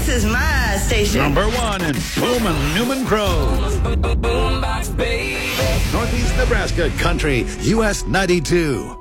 This is my station. Number 1 in Pullman, Newman Grove. Northeast Nebraska Country, US 92.